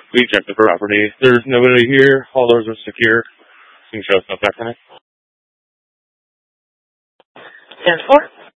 We checked the property. There's nobody here. All doors are secure. You can show us stuff back tonight. 10-4.